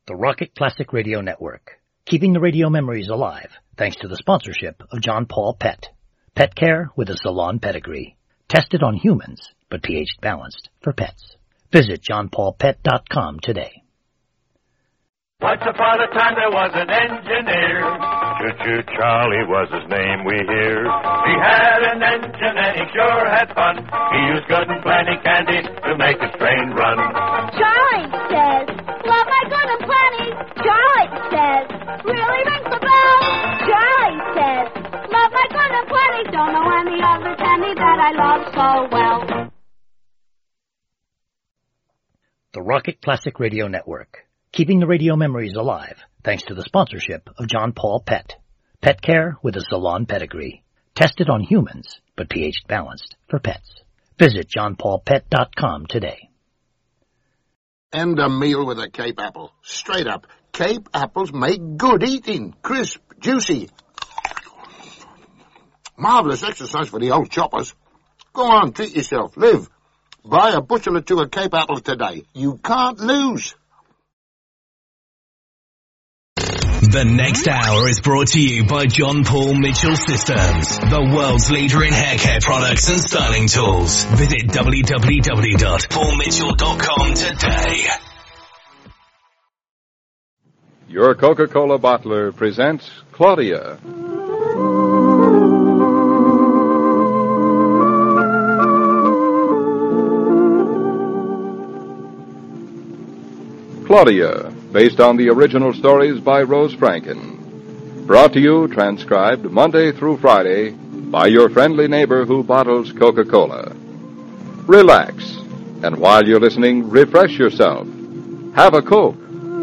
The Rocket Classic Radio Network, keeping the radio memories alive thanks to the sponsorship of John Paul Pet. Pet care with a salon pedigree. Tested on humans, but pH balanced for pets. Visit johnpaulpet.com today. Once upon a time there was an engineer. Choo-choo Charlie was his name, we hear. He had an engine and he sure had fun. He used good and plenty candy to make his train run. Charlie says, love my good and plenty. Charlie says, really rings the bell. Charlie says, love my good and plenty. Don't know any other candy that I love so well. The Rocket Classic Radio Network, keeping the radio memories alive thanks to the sponsorship of John Paul Pet. Pet care with a salon pedigree. Tested on humans, but pH balanced for pets. Visit johnpaulpet.com today. And a meal with a Cape apple. Straight up. Cape apples make good eating. Crisp, juicy. Marvelous exercise for the old choppers. Go on, treat yourself. Live. Buy a bushel or two of Cape apples today. You can't lose. The next hour is brought to you by John Paul Mitchell Systems, the world's leader in hair care products and styling tools. Visit www.paulmitchell.com today. Your Coca-Cola bottler presents Claudia. Claudia, based on the original stories by Rose Franken. Brought to you, transcribed Monday through Friday, by your friendly neighbor who bottles Coca-Cola. Relax, and while you're listening, refresh yourself. Have a Coke.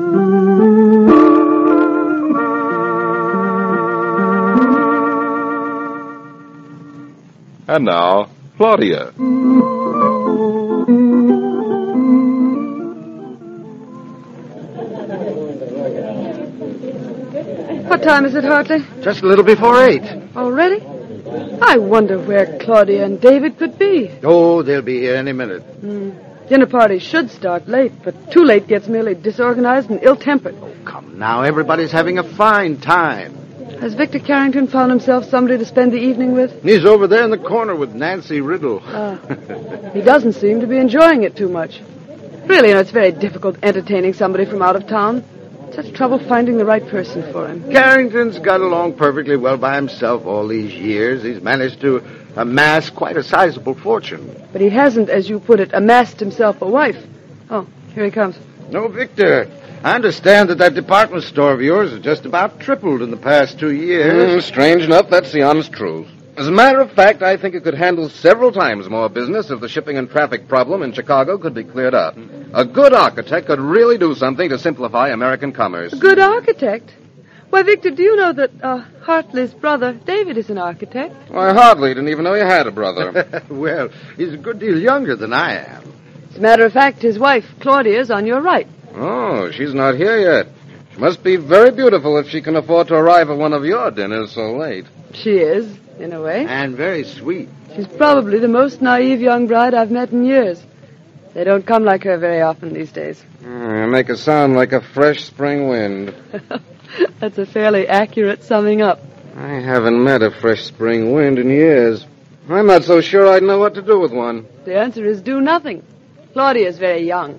And now, Claudia. What time is it, Hartley? Just a little before 8. Already? I wonder where Claudia and David could be. Oh, they'll be here any minute. Dinner party should start late, but too late gets merely disorganized and ill-tempered. Oh, come now, everybody's having a fine time. Has Victor Carrington found himself somebody to spend the evening with? He's over there in the corner with Nancy Riddle. He doesn't seem to be enjoying it too much. Really, it's very difficult entertaining somebody from out of town. Such trouble finding the right person for him. Carrington's got along perfectly well by himself all these years. He's managed to amass quite a sizable fortune. But he hasn't, as you put it, amassed himself a wife. Oh, here he comes. No, Victor. I understand that department store of yours has just about tripled in the past 2 years. Strange enough, that's the honest truth. As a matter of fact, I think it could handle several times more business if the shipping and traffic problem in Chicago could be cleared up. A good architect could really do something to simplify American commerce. A good architect? Why, Victor, do you know that Hartley's brother, David, is an architect? Why, hardly didn't even know you had a brother. Well, he's a good deal younger than I am. As a matter of fact, his wife, Claudia, is on your right. Oh, she's not here yet. She must be very beautiful if she can afford to arrive at one of your dinners so late. She is, in a way. And very sweet. She's probably the most naive young bride I've met in years. They don't come like her very often these days. You make it sound like a fresh spring wind. That's a fairly accurate summing up. I haven't met a fresh spring wind in years. I'm not so sure I'd know what to do with one. The answer is do nothing. Claudia's very young.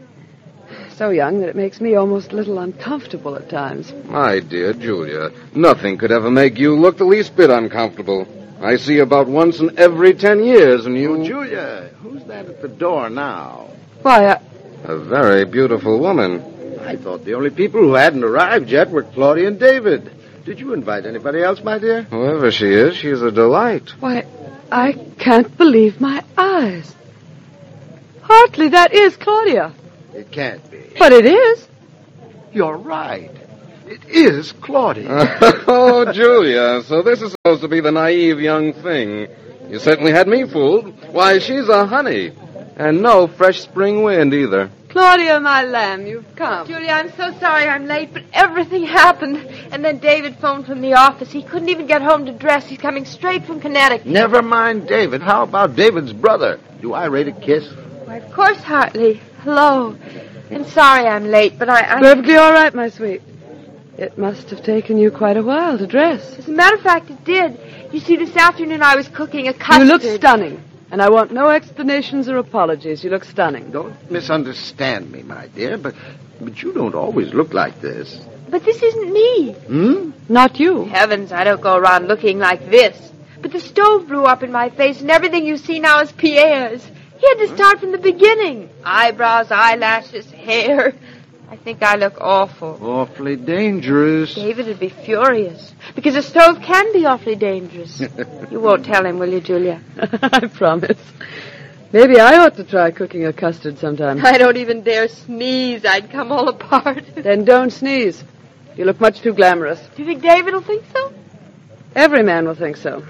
So young that it makes me almost a little uncomfortable at times. My dear Julia, nothing could ever make you look the least bit uncomfortable. I see you about once in every 10 years, and you... Oh, Julia, who's that at the door now? Why, A very beautiful woman. I thought the only people who hadn't arrived yet were Claudia and David. Did you invite anybody else, my dear? Whoever she is, she's a delight. Why, I can't believe my eyes. Hartley, that is Claudia. It can't be. But it is. You're right. It is Claudia. Oh, Julia, so this is supposed to be the naive young thing. You certainly had me fooled. Why, she's a honey. And no fresh spring wind, either. Claudia, my lamb, you've come. Julia, I'm so sorry I'm late, but everything happened. And then David phoned from the office. He couldn't even get home to dress. He's coming straight from Connecticut. Never mind David. How about David's brother? Do I rate a kiss? Why, of course, Hartley. Hello. I'm sorry I'm late, but I... Perfectly all right, my sweet. It must have taken you quite a while to dress. As a matter of fact, it did. You see, this afternoon I was cooking a custard. You look stunning. And I want no explanations or apologies. You look stunning. Don't misunderstand me, my dear, but you don't always look like this. But this isn't me. Not you. Heavens, I don't go around looking like this. But the stove blew up in my face, and everything you see now is Pierre's. He had to start from the beginning. Eyebrows, eyelashes, hair. I think I look awful. Awfully dangerous. David would be furious, because a stove can be awfully dangerous. You won't tell him, will you, Julia? I promise. Maybe I ought to try cooking a custard sometime. I don't even dare sneeze. I'd come all apart. Then don't sneeze. You look much too glamorous. Do you think David will think so? Every man will think so.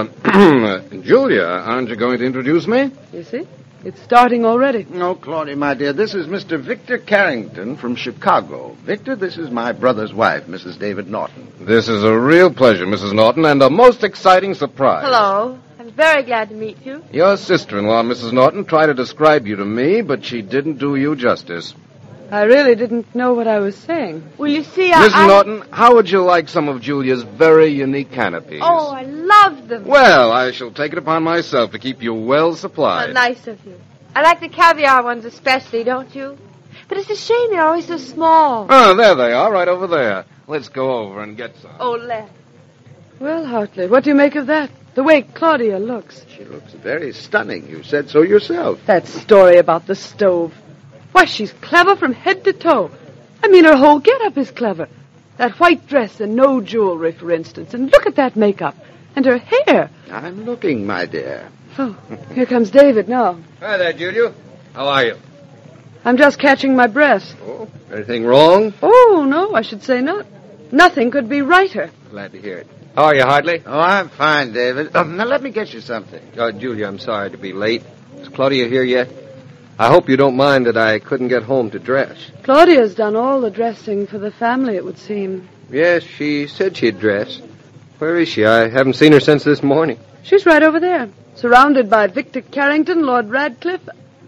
Julia, aren't you going to introduce me? You see? It's starting already. No, Claudia, my dear, this is Mr. Victor Carrington from Chicago. Victor, this is my brother's wife, Mrs. David Norton. This is a real pleasure, Mrs. Norton, and a most exciting surprise. Hello. I'm very glad to meet you. Your sister-in-law, Mrs. Norton, tried to describe you to me, but she didn't do you justice. I really didn't know what I was saying. Well, you see, Mrs. Norton, how would you like some of Julia's very unique canopies? Oh, I love them. Well, I shall take it upon myself to keep you well supplied. How nice of you. I like the caviar ones especially, don't you? But it's a shame they're always so small. Oh, there they are, right over there. Let's go over and get some. Oh, let's. Well, Hartley, what do you make of that? The way Claudia looks. She looks very stunning. You said so yourself. That story about the stove. Why, she's clever from head to toe. I mean, her whole get-up is clever. That white dress and no jewelry, for instance. And look at that makeup. And her hair. I'm looking, my dear. Oh, here comes David now. Hi there, Julia. How are you? I'm just catching my breath. Oh, anything wrong? Oh, no, I should say not. Nothing could be righter. Glad to hear it. How are you, Hartley? Oh, I'm fine, David. Now, let me get you something. Julia, I'm sorry to be late. Is Claudia here yet? I hope you don't mind that I couldn't get home to dress. Claudia's done all the dressing for the family, it would seem. Yes, she said she'd dress. Where is she? I haven't seen her since this morning. She's right over there, surrounded by Victor Carrington, Lord Radcliffe.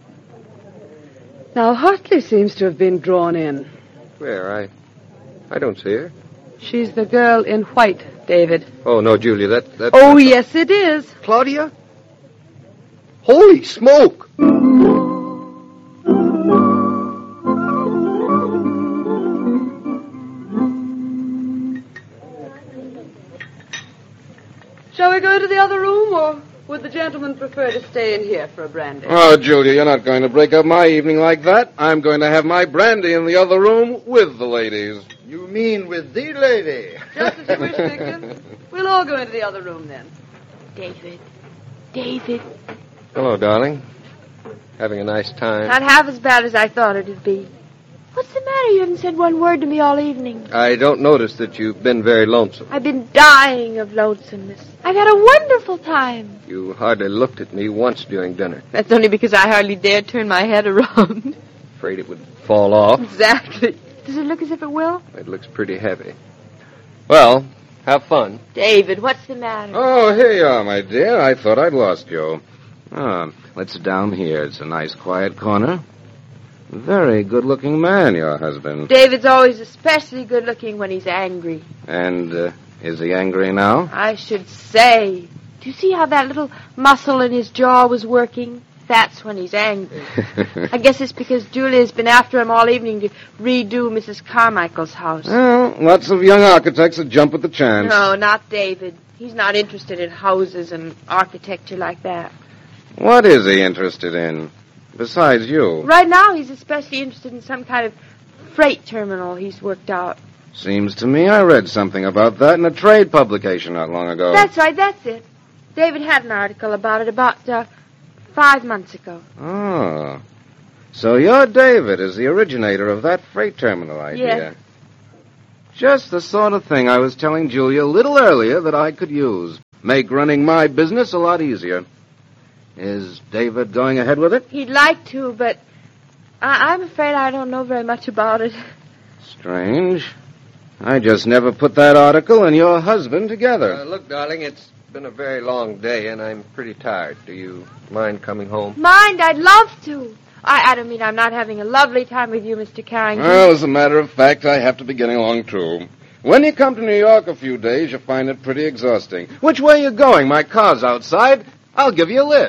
Now, Hartley seems to have been drawn in. Where? I don't see her. She's the girl in white, David. Oh, no, Julia, that's... Oh, yes, it is. Claudia? Holy smoke! Shall we go to the other room, or would the gentleman prefer to stay in here for a brandy? Oh, Julia, you're not going to break up my evening like that. I'm going to have my brandy in the other room with the ladies. You mean with the lady? Just as you wish, Victor. We'll all go into the other room, then. David. Hello, darling. Having a nice time? Not half as bad as I thought it'd be. What's the matter? You haven't said one word to me all evening. I don't notice that you've been very lonesome. I've been dying of lonesomeness. I've had a wonderful time. You hardly looked at me once during dinner. That's only because I hardly dared turn my head around. Afraid it would fall off. Exactly. Does it look as if it will? It looks pretty heavy. Well, have fun. David, what's the matter? Oh, here you are, my dear. I thought I'd lost you. Let's sit down here. It's a nice, quiet corner. Very good-looking man, your husband. David's always especially good-looking when he's angry. And is he angry now? I should say. Do you see how that little muscle in his jaw was working? That's when he's angry. I guess it's because Julia's been after him all evening to redo Mrs. Carmichael's house. Well, lots of young architects that jump at the chance. No, not David. He's not interested in houses and architecture like that. What is he interested in, besides you? Right now, he's especially interested in some kind of freight terminal he's worked out. Seems to me I read something about that in a trade publication not long ago. That's right, that's it. David had an article about it about 5 months ago. Oh. So your David is the originator of that freight terminal idea. Yes. Just the sort of thing I was telling Julia a little earlier that I could use. Make running my business a lot easier. Is David going ahead with it? He'd like to, but I'm afraid I don't know very much about it. Strange. I just never put that article and your husband together. Look, darling, it's been a very long day, and I'm pretty tired. Do you mind coming home? Mind? I'd love to. I don't mean I'm not having a lovely time with you, Mr. Carrington. Well, as a matter of fact, I have to be getting along, too. When you come to New York a few days, you'll find it pretty exhausting. Which way are you going? My car's outside. I'll give you a lift.